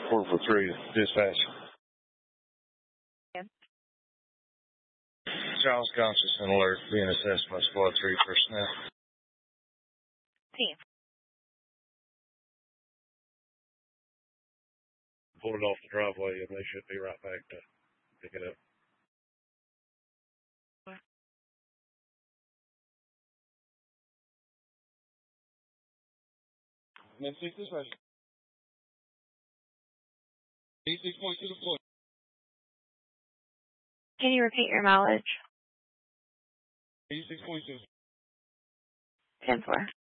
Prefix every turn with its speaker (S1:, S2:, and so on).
S1: 443, dispatch.
S2: Yeah.
S1: Child's conscious and alert, being assessed by Squad 3 personnel.
S2: Team.
S1: Pull it off the driveway and they should be right back to pick it up. And then 6 dispatch. 86.2 deploy.
S2: Can you repeat your mileage?
S1: 86.2.
S2: 10-4.